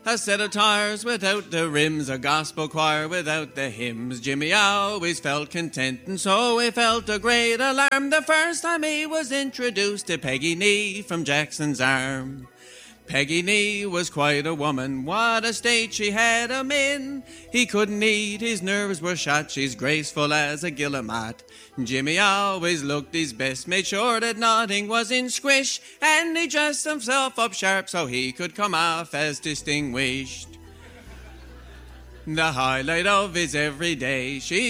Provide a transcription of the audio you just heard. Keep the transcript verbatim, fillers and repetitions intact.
A set of tires without the rims, a gospel choir without the hymns. Jimmy always felt content, and so he felt a great alarm the first time he was introduced to Peggy Nee from Jackson's Arm. Peggy Nee was quite a woman, what a state she had him in. He couldn't eat, his nerves were shot, she's graceful as a guillemot. Jimmy always looked his best, made sure that nothing was in squish, and he dressed himself up sharp so he could come off as distinguished. The highlight of his everyday, she